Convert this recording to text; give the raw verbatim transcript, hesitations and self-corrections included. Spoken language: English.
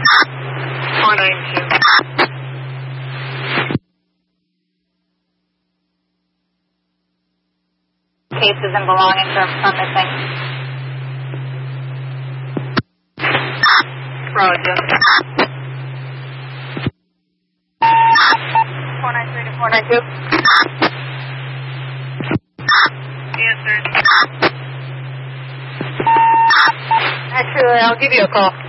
four nine two. Cases and belongings are from missing. Roger. four nine three to four nine two. Yes, sir. Actually, I'll give you a call.